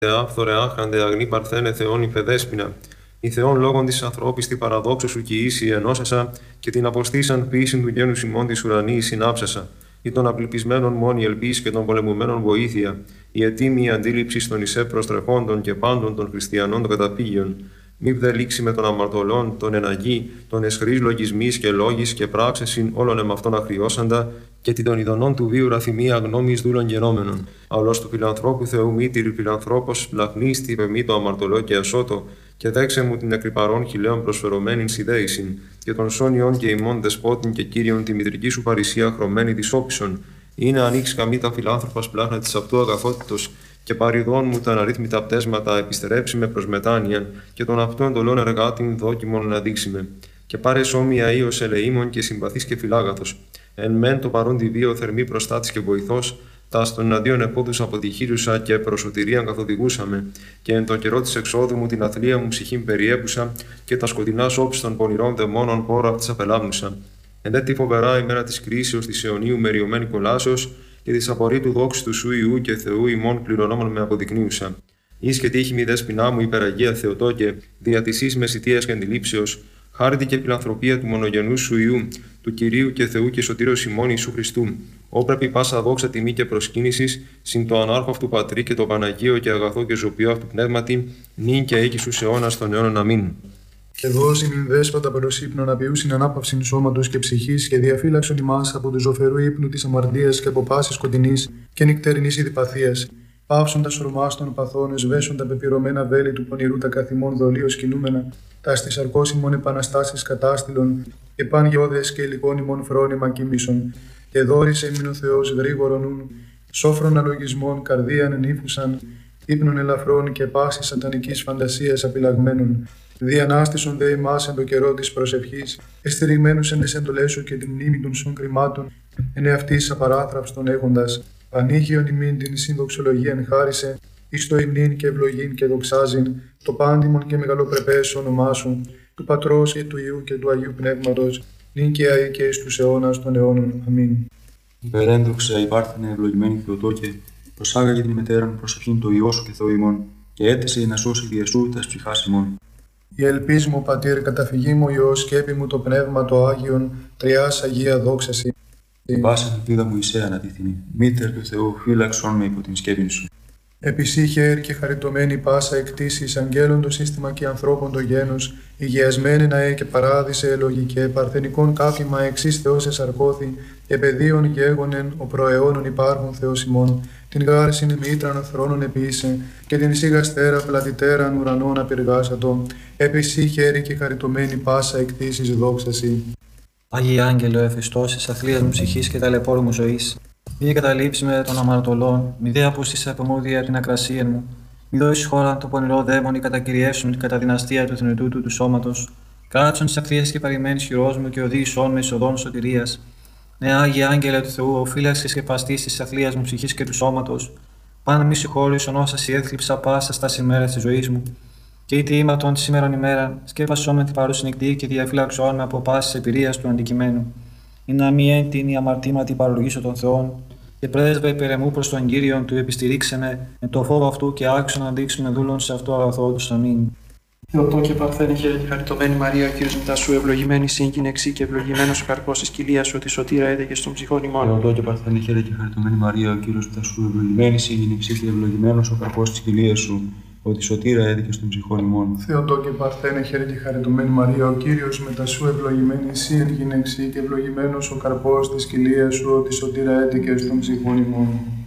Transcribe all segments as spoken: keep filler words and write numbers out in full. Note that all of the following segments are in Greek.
Άφθορε άχαντε αγνή παρθένε Θεόν υφεδέσποινα. Η Θεόν λόγων της ανθρώπης τη παραδόξου σου και ίση ενώσασα και την αποστήσαν ποιήσιν του γένους ημών της ουρανής συνάψασα. Ή των απληπισμένων μόνη ελπίς και των πολεμουμένων βοήθεια. Η ετοίμη αντίληψη των ισέ προστρεχόντων και πάντων των χριστιανών των καταφύγιων. Μη δε λήξει με των αμαρτωλών, των εναγή, των εσχρής λογισμής και λόγης και πράξεσιν όλων εμαυτών αχριώσαντα και την των ειδονών του βίου ραθυμία γνώμης δούλων γενόμενων. Αυλός του φιλανθρώπου Θεού μήτηρη φιλανθρώπος πλαχνίστη πεμή το αμαρτωλό και ασώτο και δέξε μου την εκρυπαρών χιλέων προσφερωμένην σιδέησιν και των σόνιων και ημών δεσπότην και κύριων τη μητρική σου παρησία χρωμένη της όπισον. Είναι ανοίξει καμή τα φιλάνθρωπας πλάχνα της αυτού αγαθότητος και παριδών μου τα αναρρύθμιτα πτέσματα επιστρέψει με προς μετάνοιαν και των αυτού εντολών εργάτην δόκιμον να δείξει με. Και πάρε σώμια ίος ελεήμων και συμπαθής και φιλάγαθος. Εν μεν το παρόν τη βίο θερμή προστάτης και βοηθός, τα στον εναντίον επόδους αποτυχήρουσα και προσωτηρίαν καθοδηγούσαμε, και εν το καιρό της εξόδου μου την αθλία μου ψυχήν περιέπουσα, και τα σκοτεινά όψη των πονηρών δαιμόνων πόρα αυτής απελάμνουσα. Εν δε τη φοβερά ημέρα της κρίσεως της αιωνίου μεριωμένη κολάσεως, και της απορρίτου δόξης του σου Ιού και Θεού ημών κληρονόμων με αποδεικνύουσα. Εις και τύχη μη δέσποινά μου υπεραγία Θεοτόκε, δια της εις μεσητείας και αντιλήψεως, χάρητη και φιλανθρωπία του μονογενού σου Ιού, του Κυρίου και Θεού και Σωτήρος ημών Ιησού Χριστού. Όπρεπη πάσα δόξα τιμή και προσκύνησης, συν το ανάρχο αυτού Πατρί και το Παναγίο και αγαθό και ζωπιό αυτού πνεύματι, νυν και έκει στους αιώνας των αιώνων. Αμήν. Και δώσει μην δέσποτα περοσύπνων απειούσιν ανάπαυσιν σώματος και ψυχής και διαφύλαξον ημάς από του ζωφερού ύπνου της αμαρτίας και από πάσης σκοτεινής και νυκτερινής ειδηπαθίας. Πάυσον τα σωρμάς των παθών, εσβέσον τα πεπειρωμένα βέλη του πονηρού τα καθημών δολίως κινούμενα, τα στις αρκώσιμων επαναστάσεις κατάστηλων, και παν γεώδες και υλικών ημών φρόνημα κοίμησον. Και δόρισε μην ο Θεός γρήγορον ούν, σόφρον αλογισμών καρδίαν ενήφουσαν, ύπνων ελαφρών και πάσης σατανικής φαντασίας απειλαγμένων. Διανάστησον δε ημάς εν το καιρό της προσευχής, εστηριγμένους εν τις εντολές σου και την μνήμη των σων κρυμάτων, εν εαυτής απαράθραυστον έχοντας. Πανήγιον ημίν την συνδοξολογίαν χάρισε, εις το υμνήν και ευλογήν και δοξάζειν, το πάντιμον και μεγαλοπρεπές όνομά σου, του Πατρός και του Υιού και του Αγίου Πνεύματος, νυν και αεί και εις τους αιώνας των αιώνων. Αμήν. Υπερένδοξα υπάρχουνε ευλογημένη Θεοτόκε, προσάγαγε την μετέραν προσευχήν το Υιό σου και Θεό ημών, και έτεσε να σώσει διεσού τας ψυχάς ημών. Η ελπίς μου, Πατήρ, καταφυγή μου Υιός, σκέπη μου το Πνεύμα το Άγιον, τριάς Αγία δόξαση. Η πάσα ελπίδα μου εισέ ανατίθινη, μήτερ του Θεού, φύλαξον με υπό την σκέπη σου. Επισύχερ και χαριτωμένη πάσα εκτίσεις, αγγέλων το σύστημα και ανθρώπων το γένος, υγιασμένη ναέ και παράδεισε ελογικέ, παρθενικών κάφημα εξής Θεός εσαρκώθη, και παιδίων γέγονεν ο προαιώνων υπάρχων Θεός ημών, την γάρσιν μήτραν θρόνων επίησε, και την σίγαστέρα πλατητέραν ουρανών απεργάσατο, επισύχερ και χαριτωμένη πάσα εκτίσεις δόξαση. Άγιε Άγγελο, εφιστός της αθλίας μου ψυχής και ταλαιπώρου μου ζωής, μη καταλήψει με των αμαρτωλών, μη δε απούστησε από μου δια την ακρασία μου, μη δώσει χώρα το πονηρό δαίμονι κατακυριεύσουν κατά δυναστεία του θνητού του, του σώματος, κάτσον τη ακτίας και παρημένης χειρός μου και οδήγησόν με εις οδόν σωτηρίας. Ναι, Άγιε Άγγελε του Θεού, ο φύλαξης και παστής της αθλίας μου ψυχής και του σώματος, πάνω μη συγχώρησον όσα σι έθλιψα πάσα στα ημέρας της ζωής μου. Και είτε ήμαρτον τη σήμερον ημέρα, σκέπασόν με την παρούση νυχτή και διαφύλαξόν με από πάσης εμπειρίας του αντικειμένου. Ή να μη έντυνη αμαρτήματι παροργήσω των Θεών, και πρέσβε υπερεμού προς τον Κύριον του επιστηρίξε με, με το φόβο αυτού και άξιο να δείξουμε δούλων σε αυτό αγαθό του. Αμήν. Θεοτόκε παρθένε χαίρε και χαριτωμένη Μαρία, ο Κύριος μετά σου, ευλογημένη σύγκυνεξή και ευλογημένος ο καρπός της κοιλίας σου, ότι σωτήρα έδεγε στον ψυχών ημών. Θεοτόκε παρθένε χαίρε και χαριτωμένη Μαρία, ο Κύριος μετά σου, ευλογημένη σύγκυνεξή και ευλογημένος ο καρπός της κοιλίας σου, ότι σωτήρα έδικε στον ψυχών ημών. Θεοτόκε παρθένε χαίρε και χαριτωμένη Μαρία, ο Κύριος μετά σου, ευλογημένη εσύ εν γυναίξη και ευλογημένος ο καρπός της κοιλίας σου, ότι σωτήρα έδικε στον ψυχών ημών.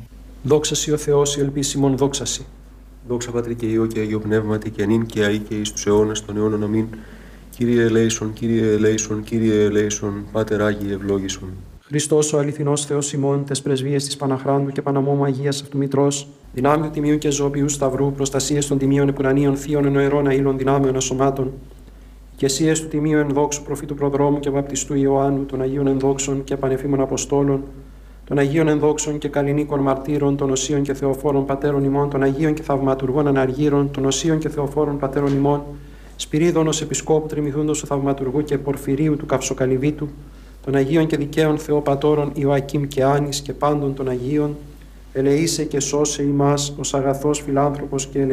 Δόξασι ο Θεός, η ελπίση ημών δόξασι. Δόξα Πατρί και Υιό και Αγίο Πνεύματι και νυν και αεί και εις τους αιώνας των αιώνων. Αμήν. Κύριε ελέησον, Κύριε ελέησον, Κύριε ελέησον, Πάτερ Άγιε ευλόγησον. Χριστός ο αληθινός Θεός ημών, τες πρεσβείες της Παναχράντου και Παναμόμου Αγίας Αυτομητρός, δυνάμειο τιμίου και ζώπιου σταυρού, προστασίες των τιμίων επουρανίων θείων ενοερών αήλων δυνάμεων ασωμάτων, και εσίες του τιμίου ενδόξου προφήτου προδρόμου και βαπτιστού Ιωάννου, των Αγίων ενδόξων και πανεφήμων Αποστόλων, των Αγίων ενδόξων και καλλινίκων μαρτύρων, των Οσίων και Θεοφόρων πατέρων ημών, των Αγίων και θαυματουργών αναργύρων, των Οσίων και Θεοφόρων πατέρων ημών, Σπυρίδων ως Επισκόπου Τριμηθούντος του Θαυματουργού και Πορφυρίου του Καυσοκαλυβίτου, των Αγίων και Δικαίων Θεοπατώρων Ιωακήμ και Άνης και πάντων των Αγίων, ελεήσε και σώσε ημάς ως αγαθός φιλάνθρωπος και